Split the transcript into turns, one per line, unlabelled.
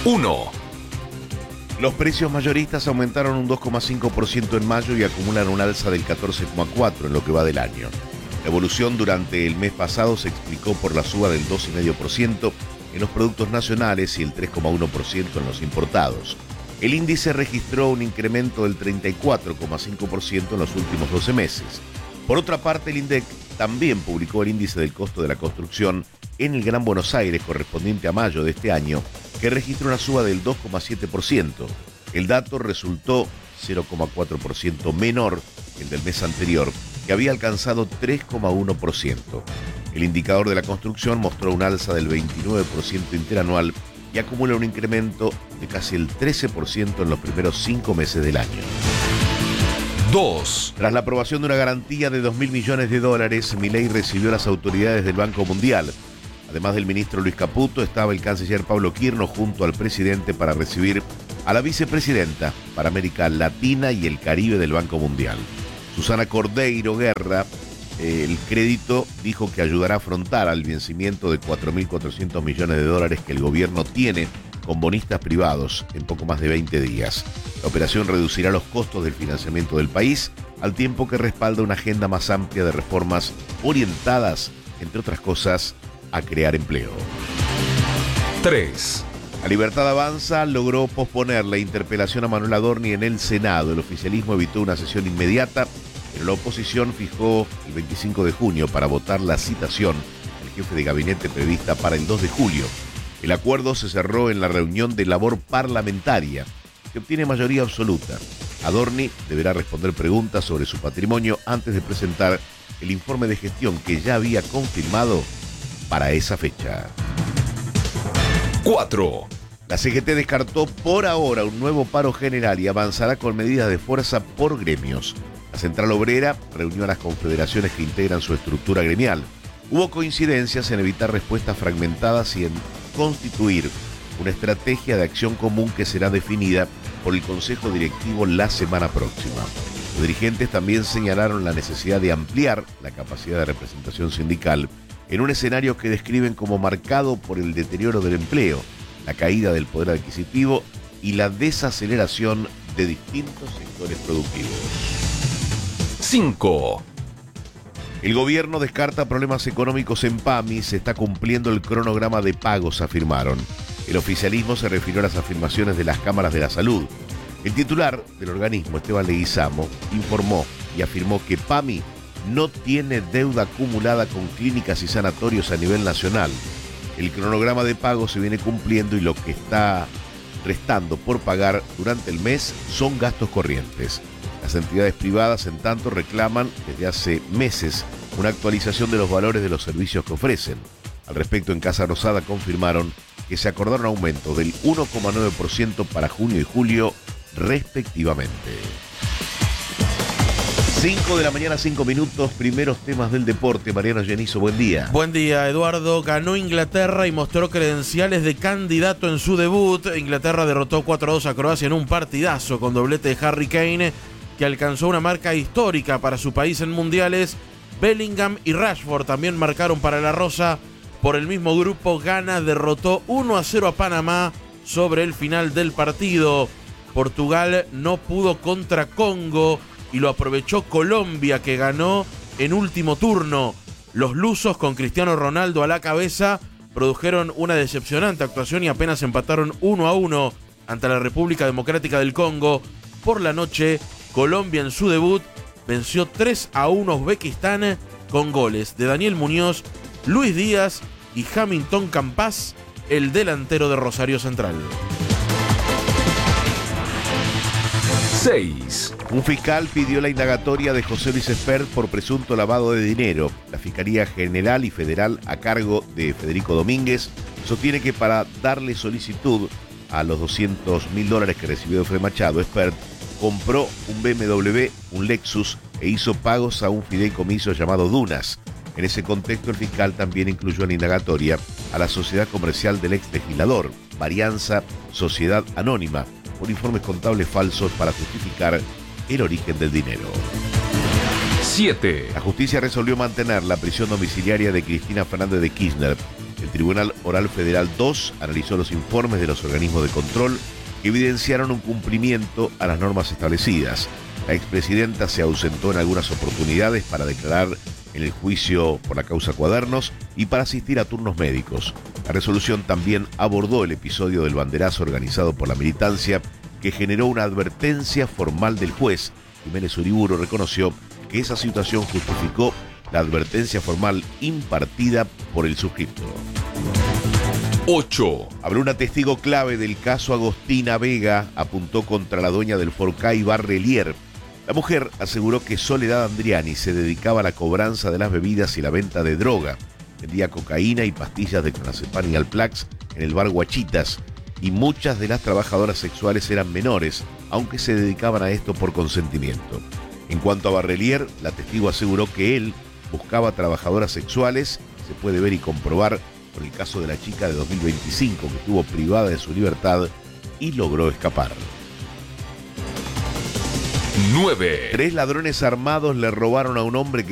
1.
Los precios mayoristas aumentaron un 2,5% en mayo y acumulan un alza del 14,4% en lo que va del año. La evolución durante el mes pasado se explicó por la suba del 2,5% en los productos nacionales y el 3,1% en los importados. El índice registró un incremento del 34,5% en los últimos 12 meses. Por otra parte, el INDEC también publicó el índice del costo de la construcción en el Gran Buenos Aires correspondiente a mayo de este año, que registra una suba del 2,7%. El dato resultó 0,4% menor que el del mes anterior, que había alcanzado 3,1%. El indicador de la construcción mostró un alza del 29% interanual y acumula un incremento de casi el 13% en los primeros 5 meses del año.
2.
Tras la aprobación de una garantía de $2.000 millones, Milei recibió a las autoridades del Banco Mundial. Además del ministro Luis Caputo, estaba el canciller Pablo Quirno junto al presidente para recibir a la vicepresidenta para América Latina y el Caribe del Banco Mundial. Susana Cordeiro Guerra, el crédito, dijo que ayudará a afrontar al vencimiento de $4.400 millones que el gobierno tiene con bonistas privados en poco más de 20 días. La operación reducirá los costos del financiamiento del país, al tiempo que respalda una agenda más amplia de reformas orientadas, entre otras cosas, a crear empleo.
3.
La Libertad Avanza logró posponer la interpelación a Manuel Adorni en el Senado. El oficialismo evitó una sesión inmediata, pero la oposición fijó el 25 de junio para votar la citación del jefe de gabinete prevista para el 2 de julio. El acuerdo se cerró en la reunión de labor parlamentaria, que obtiene mayoría absoluta. Adorni deberá responder preguntas sobre su patrimonio antes de presentar el informe de gestión que ya había confirmado para esa fecha.
4.
La CGT descartó por ahora un nuevo paro general y avanzará con medidas de fuerza por gremios. La Central Obrera reunió a las confederaciones que integran su estructura gremial. Hubo coincidencias en evitar respuestas fragmentadas y en constituir una estrategia de acción común que será definida por el Consejo Directivo la semana próxima. Los dirigentes también señalaron la necesidad de ampliar la capacidad de representación sindical en un escenario que describen como marcado por el deterioro del empleo, la caída del poder adquisitivo y la desaceleración de distintos sectores productivos.
5.
El gobierno descarta problemas económicos en PAMI, se está cumpliendo el cronograma de pagos, afirmaron. El oficialismo se refirió a las afirmaciones de las cámaras de la salud. El titular del organismo, Esteban Leguizamo, informó y afirmó que PAMI no tiene deuda acumulada con clínicas y sanatorios a nivel nacional. El cronograma de pago se viene cumpliendo y lo que está restando por pagar durante el mes son gastos corrientes. Las entidades privadas, en tanto, reclaman desde hace meses una actualización de los valores de los servicios que ofrecen. Al respecto, en Casa Rosada confirmaron que se acordaron aumento del 1,9% para junio y julio, respectivamente. 5 de la mañana, 5 minutos, primeros temas del deporte. Mariano Genizo, buen día.
Buen día, Eduardo. Ganó Inglaterra y mostró credenciales de candidato en su debut. Inglaterra derrotó 4-2 a Croacia en un partidazo con doblete de Harry Kane, que alcanzó una marca histórica para su país en mundiales. Bellingham y Rashford también marcaron para la Rosa. Por el mismo grupo, Ghana derrotó 1-0 a Panamá sobre el final del partido. Portugal no pudo contra Congo y lo aprovechó Colombia, que ganó en último turno. Los lusos, con Cristiano Ronaldo a la cabeza, produjeron una decepcionante actuación y apenas empataron 1-1 ante la República Democrática del Congo. Por la noche, Colombia en su debut venció 3-1 a Uzbekistán con goles de Daniel Muñoz, Luis Díaz y Hamilton Campas, el delantero de Rosario Central.
6.
Un fiscal pidió la indagatoria de José Luis Espert por presunto lavado de dinero. La Fiscalía General y Federal, a cargo de Federico Domínguez, sostiene que para darle solicitud a los $200.000 que recibió de Fred Machado, Espert compró un BMW, un Lexus e hizo pagos a un fideicomiso llamado Dunas. En ese contexto, el fiscal también incluyó en la indagatoria a la sociedad comercial del ex legislador, Varianza Sociedad
7.
La justicia resolvió mantener la prisión domiciliaria de Cristina Fernández de Kirchner. El Tribunal Oral Federal 2 analizó los informes de los organismos de control que evidenciaron un cumplimiento a las normas establecidas. La expresidenta se ausentó en algunas oportunidades para declarar en el juicio por la causa Cuadernos y para asistir a turnos médicos. La resolución también abordó el episodio del banderazo organizado por la militancia que generó una advertencia formal del juez. Jiménez Uriburu reconoció que esa situación justificó la advertencia formal impartida por el suscripto.
8.
Habló una testigo clave del caso Agostina Vega, apuntó contra la dueña del Forcay Barrelier. La mujer aseguró que Soledad Andriani se dedicaba a la cobranza de las bebidas y la venta de droga. Vendía cocaína y pastillas de clonazepam y Alplax en el bar Guachitas, y muchas de las trabajadoras sexuales eran menores, aunque se dedicaban a esto por consentimiento. En cuanto a Barrelier, la testigo aseguró que él buscaba trabajadoras sexuales. Se puede ver y comprobar con el caso de la chica de 2025 que estuvo privada de su libertad y logró escapar.
9.
3 ladrones armados le robaron a un hombre que